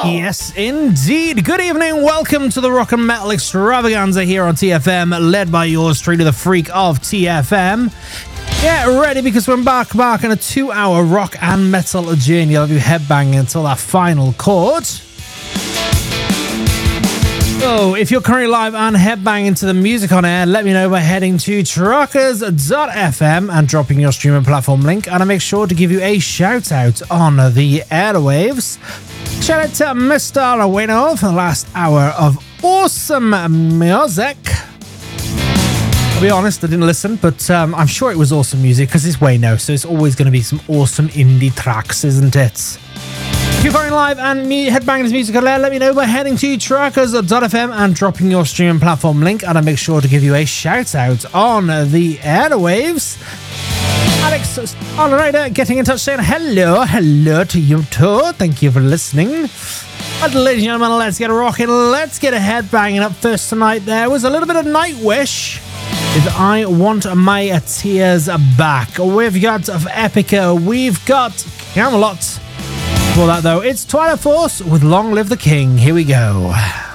Yes, indeed. Good evening. Welcome to the Rock and Metal Extravaganza here on TFM, led by yours truly, the freak of TFM. Get ready because we're embarking on a 2-hour rock and metal journey. I'll have you headbanging until that final chord. So, if you're currently live and headbanging to the music on air, let me know by heading to truckers.fm and dropping your streaming platform link, and I'll make sure to give you a shout out on the airwaves. Shout out to Mr. Wino for the last hour of awesome music. I'll be honest, I didn't listen, but I'm sure it was awesome music because it's Wayno, so it's always going to be some awesome indie tracks, isn't it? If you're going live and headbanging this music on air, let me know by heading to truckers.fm and dropping your streaming platform link, and I'll make sure to give you a shout out on the airwaves. Alex Allrider getting in touch saying hello to you too. Thank you for listening. But ladies and gentlemen, let's get rocking. Let's get a headbanging up first tonight. There was a little bit of Nightwish with I Want My Tears Back. We've got Epica. We've got Camelot. For that though, it's Twilight Force with Long Live the King. Here we go.